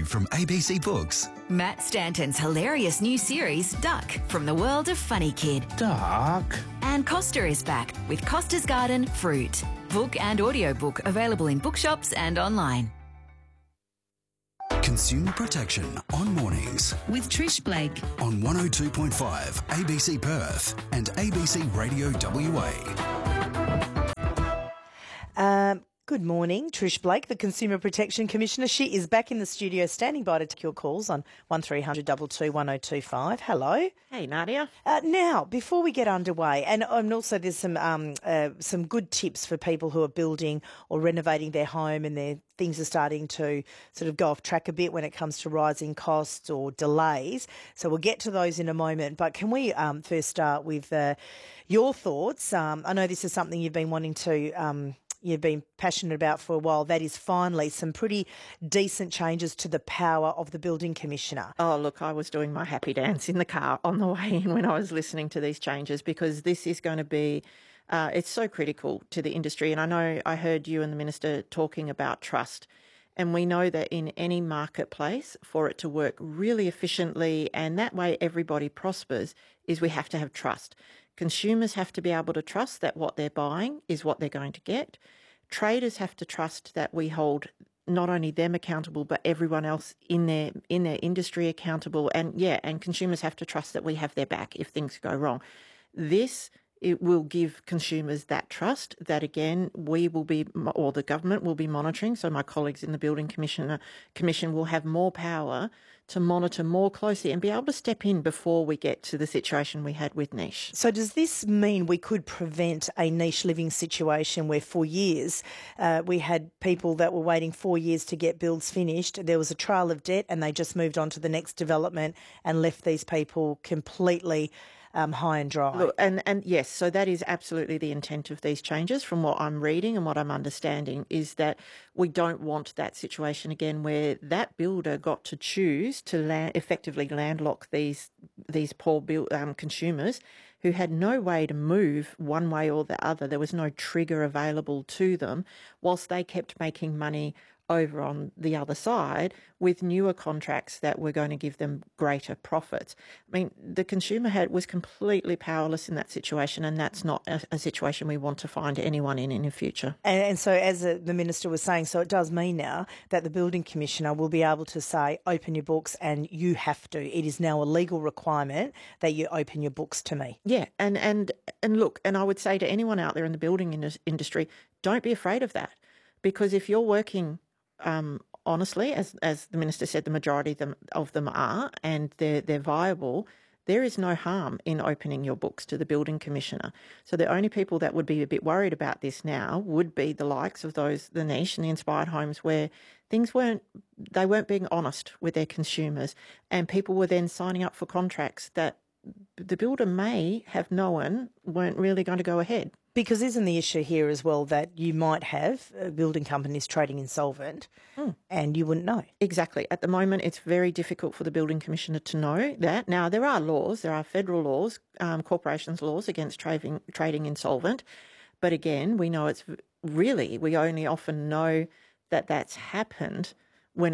from ABC Books. Matt Stanton's hilarious new series, Duck, from the world of Funny Kid. Duck. And Costa is back with Costa's Garden Fruit. Book and audiobook available in bookshops and online. Consumer Protection on mornings With Trish Blake. on 102.5 ABC Perth and ABC Radio WA. Good morning, Trish Blake, the Consumer Protection Commissioner. She is back in the studio, standing by to take your calls on 1300 22 1025. Hello. Hey, Nadia. Now, before we get underway, and also there's some good tips for people who are building or renovating their home and their things are starting to sort of go off track a bit when it comes to rising costs or delays. So we'll get to those in a moment. But can we first start with your thoughts? I know this is something you've been wanting to you've been passionate about for a while. That is finally some pretty decent changes to the power of the Building Commissioner. Oh, look, I was doing my happy dance in the car on the way in when I was listening to these changes, because this is going to be, it's so critical to the industry. And I know I heard you and the Minister talking about trust. And we know that in any marketplace, for it to work really efficiently and that way everybody prospers, is we have to have trust. Consumers have to be able to trust that what they're buying is what they're going to get. Traders have to trust that we hold not only them accountable, but everyone else in their industry accountable. And consumers have to trust that we have their back if things go wrong. It will give consumers that trust that, again, we will be, or the government will be monitoring. So my colleagues in the Building Commission will have more power to monitor more closely and be able to step in before we get to the situation we had with Niche. So does this mean we could prevent a niche living situation where for years we had people that were waiting 4 years to get builds finished? There was a trail of debt and they just moved on to the next development and left these people completely high and dry. Look, and yes, so that is absolutely the intent of these changes from what I'm reading and what I'm understanding, is that we don't want that situation again where that builder got to choose to effectively landlock these poor consumers who had no way to move one way or the other. There was no trigger available to them, whilst they kept making money over on the other side with newer contracts that were going to give them greater profits. I mean, the consumer was completely powerless in that situation, and that's not a situation we want to find anyone in the future. And so, as the Minister was saying, so it does mean now that the Building Commissioner will be able to say, open your books, and you have to. It is now a legal requirement that you open your books to me. Yeah, and look, and I would say to anyone out there in the building industry, don't be afraid of that, because if you're working honestly, as the Minister said, the majority of them are, and they're viable, there is no harm in opening your books to the Building Commissioner. So the only people that would be a bit worried about this now would be the likes of the Niche and the Inspired Homes, where things weren't being honest with their consumers, and people were then signing up for contracts that the builder may have known weren't really going to go ahead. Because isn't the issue here as well that you might have building companies trading insolvent and you wouldn't know? Exactly. At the moment, it's very difficult for the Building Commissioner to know that. Now, there are federal laws, corporations laws against trading insolvent. But again, we know we only often know that that's happened